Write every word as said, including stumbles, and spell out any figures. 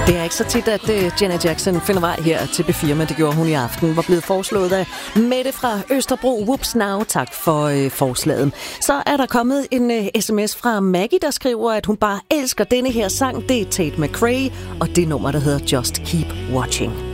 Det er ikke så tit, at uh, Janet Jackson finder vej her til B fire, men det gjorde hun i aften. Var blevet foreslået af Mette fra Østerbro. Whoops now, tak for uh, forslaget. Så er der kommet en uh, sms fra Maggie, der skriver, at hun bare elsker denne her sang. Det er Tate McRae, og det nummer, der hedder Just Keep Watching.